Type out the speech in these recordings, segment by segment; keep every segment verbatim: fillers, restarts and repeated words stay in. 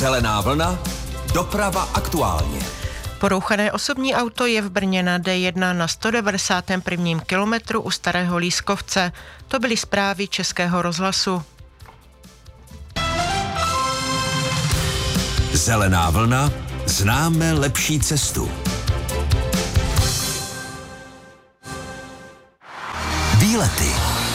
Zelená vlna, doprava aktuálně. Porouchané osobní auto je v Brně na D jedna na sto devadesátém prvním kilometru u Starého Lískovce. To byly zprávy Českého rozhlasu. Zelená vlna, známe lepší cestu. Výlety.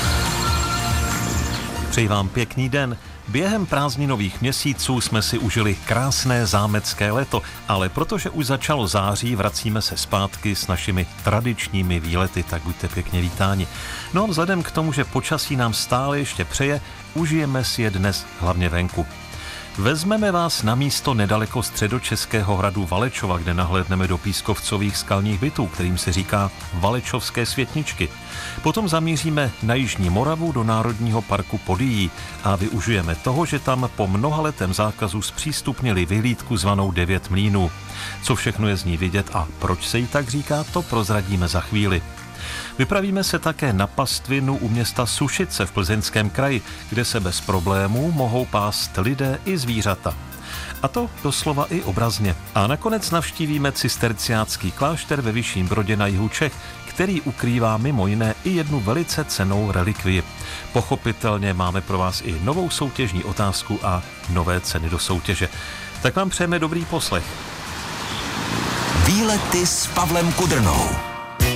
Přeji vám pěkný den. Během prázdninových měsíců jsme si užili krásné zámecké léto, ale protože už začalo září, vracíme se zpátky s našimi tradičními výlety, tak buďte pěkně vítáni. No a vzhledem k tomu, že počasí nám stále ještě přeje, užijeme si je dnes hlavně venku. Vezmeme vás na místo nedaleko středočeského hradu Valečova, kde nahlédneme do pískovcových skalních bytů, kterým se říká Valečovské světničky. Potom zamíříme na jižní Moravu do Národního parku Podyjí a využijeme toho, že tam po mnohaletém zákazu zpřístupnili vyhlídku zvanou Devět mlýnů. Co všechno je z ní vidět a proč se jí tak říká, to prozradíme za chvíli. Vypravíme se také na pastvinu u města Sušice v Plzeňském kraji, kde se bez problémů mohou pást lidé i zvířata. A to doslova i obrazně. A nakonec navštívíme cisterciácký klášter ve Vyšším Brodě na jihu Čech, který ukrývá mimo jiné i jednu velice cennou relikvii. Pochopitelně máme pro vás i novou soutěžní otázku a nové ceny do soutěže. Tak vám přejeme dobrý poslech. Výlety s Pavlem Kudrnou.